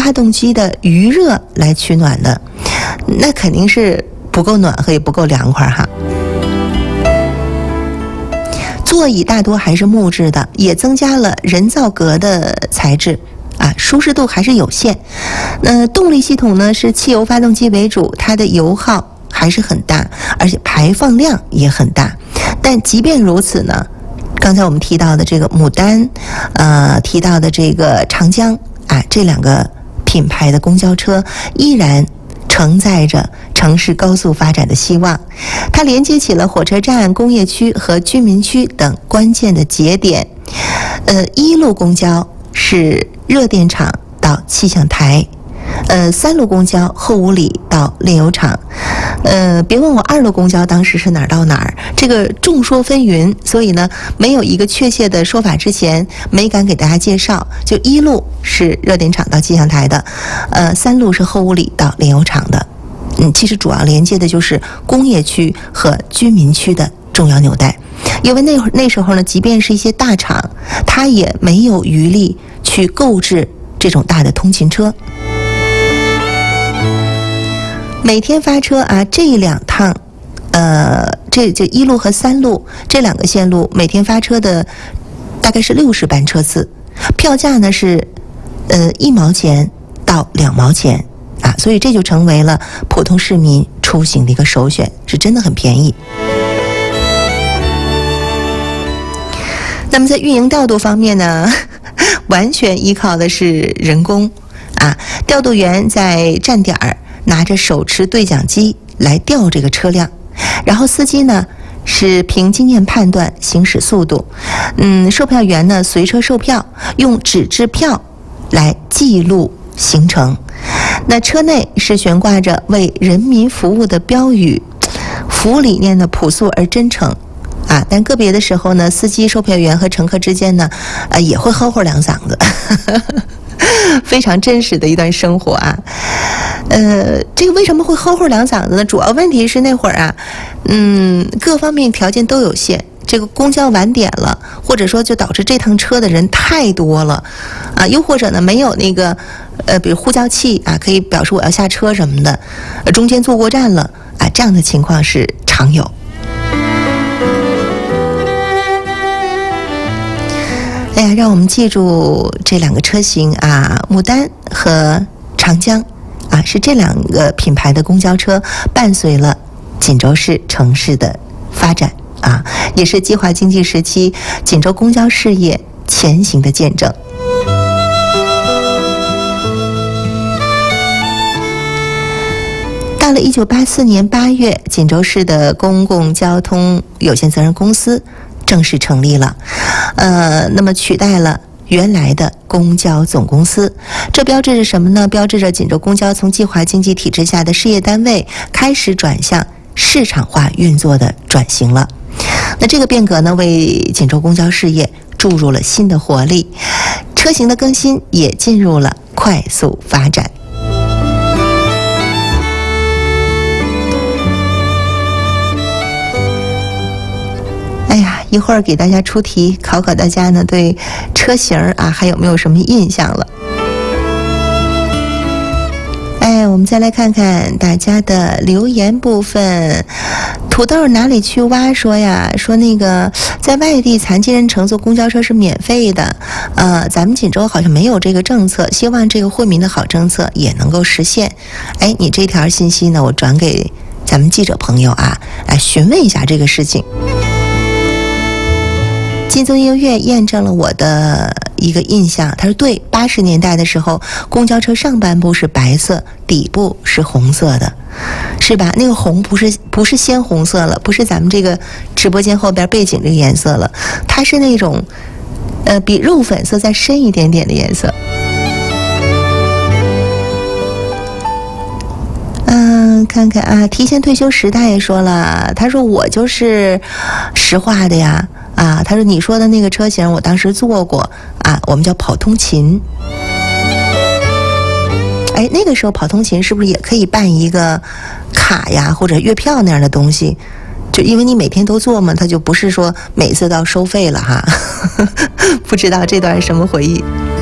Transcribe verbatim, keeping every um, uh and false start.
发动机的余热来取暖的，那肯定是不够暖和也不够凉快哈。座椅大多还是木质的，也增加了人造革的材质啊，舒适度还是有限。那、呃、动力系统呢是汽油发动机为主，它的油耗还是很大，而且排放量也很大。但即便如此呢，刚才我们提到的这个牡丹，呃，提到的这个长江啊，这两个品牌的公交车依然承载着城市高速发展的希望，它连接起了火车站、工业区和居民区等关键的节点。呃，一路公交是热电厂到气象台，呃，三路公交后五里到炼油厂，呃，别问我二路公交当时是哪儿到哪儿，这个众说纷纭，所以呢，没有一个确切的说法之前，没敢给大家介绍。就一路是热电厂到气象台的，呃，三路是后五里到炼油厂的。嗯，其实主要连接的就是工业区和居民区的重要纽带。因为那会儿那时候呢，即便是一些大厂，它也没有余力去购置这种大的通勤车。每天发车啊，这两趟，呃，这就一路和三路这两个线路每天发车的大概是六十班车次，票价呢是呃一毛钱到两毛钱啊，所以这就成为了普通市民出行的一个首选，是真的很便宜。那么在运营调度方面呢，完全依靠的是人工啊，调度员在站点儿拿着手持对讲机来调这个车辆，然后司机呢是凭经验判断行驶速度，嗯，售票员呢随车售票，用纸质票来记录行程。那车内是悬挂着为人民服务的标语，服务理念的朴素而真诚啊，但个别的时候呢，司机、售票员和乘客之间呢，呃，也会吼吼两嗓子，非常真实的一段生活啊。呃，这个为什么会吼吼两嗓子呢？主要问题是那会儿啊，嗯，各方面条件都有限。这个公交晚点了，或者说就导致这趟车的人太多了，啊，又或者呢没有那个呃，比如呼叫器啊，可以表示我要下车什么的，呃、中间坐过站了啊，这样的情况是常有。哎呀，让我们记住这两个车型啊，牡丹和长江啊，是这两个品牌的公交车伴随了锦州市城市的发展啊，也是计划经济时期锦州公交事业前行的见证。到了一九八四年八月，锦州市的公共交通有限责任公司正式成立了，呃，那么取代了原来的公交总公司。这标志着什么呢？标志着锦州公交从计划经济体制下的事业单位开始转向市场化运作的转型了。那这个变革呢，为锦州公交事业注入了新的活力，车型的更新也进入了快速发展。哎呀，一会儿给大家出题，考考大家呢对车型啊还有没有什么印象了？哎，我们再来看看大家的留言部分。土豆哪里去挖说呀，说那个在外地残疾人乘坐公交车是免费的，呃，咱们锦州好像没有这个政策，希望这个惠民的好政策也能够实现。哎，你这条信息呢，我转给咱们记者朋友啊，来询问一下这个事情。金宗音乐验证了我的一个印象，他说对，八十年代的时候，公交车上半部是白色，底部是红色的，是吧？那个红不是不是鲜红色了，不是咱们这个直播间后边背景这个颜色了，它是那种呃比肉粉色再深一点点的颜色。嗯，看看啊，提前退休时代也说了，他说我就是实话的呀。啊，他说你说的那个车型我当时坐过啊，我们叫跑通勤。哎，那个时候跑通勤是不是也可以办一个卡呀或者月票那样的东西？就因为你每天都坐嘛，它就不是说每次都要收费了哈。不知道这段是什么回忆。